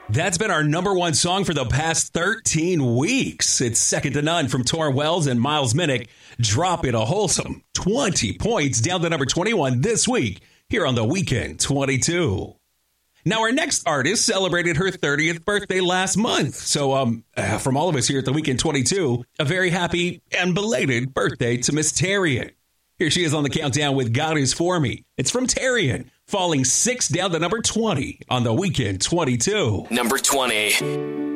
That's been our number one song for the past 13 weeks. It's Second to None from Torrin Wells and Miles Minnick. Drop it a wholesome 20 points down to number 21 this week here on The Weekend 22. Now, our next artist celebrated her 30th birthday last month. So from all of us here at The Weekend 22, a very happy and belated birthday to Miss Terrian. Here she is on the countdown with God Is For Me. It's from Terrian, falling 6 down to number 20 on The Weekend 22. Number 20.